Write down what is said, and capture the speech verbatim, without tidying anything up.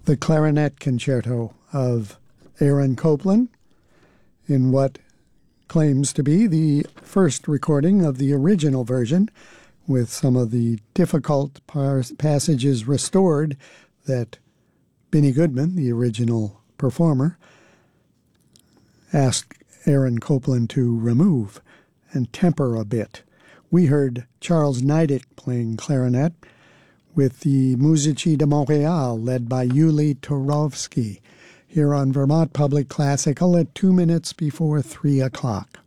the clarinet concerto of Aaron Copland in what claims to be the first recording of the original version, with some of the difficult par- passages restored that Benny Goodman, the original performer, asked Aaron Copland to remove and temper a bit. We heard Charles Neidick playing clarinet with the Musici de Montréal, led by Yuli Turovsky, here on Vermont Public Classical at two minutes before three o'clock.